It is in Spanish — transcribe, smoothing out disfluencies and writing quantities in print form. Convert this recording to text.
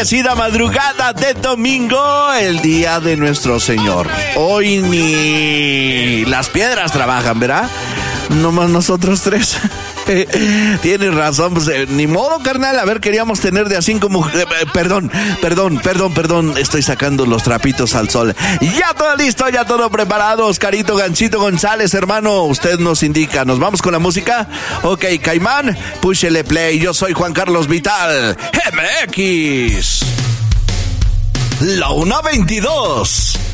bendecida madrugada de domingo, el día de nuestro Señor. Hoy ni las piedras trabajan, ¿verdad? Nomás nosotros tres. Tienes razón, pues ni modo, carnal. A ver, queríamos tener de a 5 mujeres. Perdón. Estoy sacando los trapitos al sol. Ya todo listo, ya todo preparado. Oscarito Ganchito González, hermano, usted nos indica. ¿Nos vamos con la música? Ok, Caimán, púchele play. Yo soy Juan Carlos Vital, MX. La 1:22.